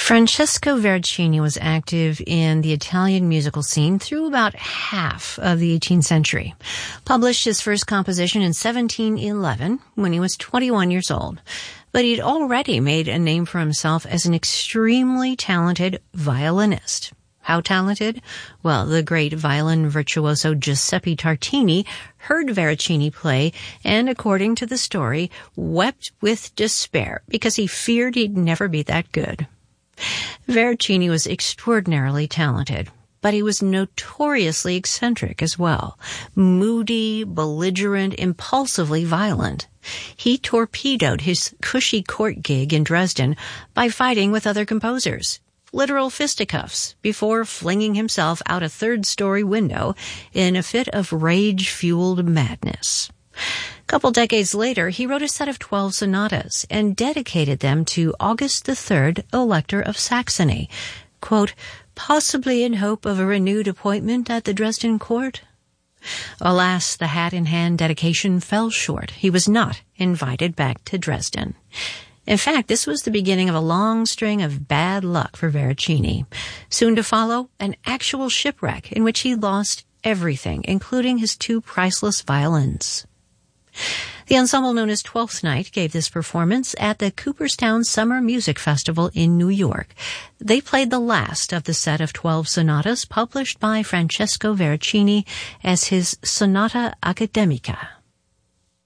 Francesco Veracini was active in the Italian musical scene through about half of the 18th century. Published his first composition in 1711 when he was 21 years old. But he'd already made a name for himself as an extremely talented violinist. How talented? Well, the great violin virtuoso Giuseppe Tartini heard Veracini play and, according to the story, wept with despair because he feared he'd never be that good. Veracini was extraordinarily talented, but he was notoriously eccentric as well. Moody, belligerent, impulsively violent. He torpedoed his cushy court gig in Dresden by fighting with other composers. Literal fisticuffs before flinging himself out a third-story window in a fit of rage-fueled madness. A couple decades later, he wrote a set of 12 sonatas and dedicated them to August III, Elector of Saxony, quote, possibly in hope of a renewed appointment at the Dresden court. Alas, the hat-in-hand dedication fell short. He was not invited back to Dresden. In fact, this was the beginning of a long string of bad luck for Veracini. Soon to follow, an actual shipwreck in which he lost everything, including his 2 priceless violins. The ensemble known as Twelfth Night gave this performance at the Cooperstown Summer Music Festival in New York. They played the last of the set of 12 sonatas published by Francesco Veracini as his Sonata Academica.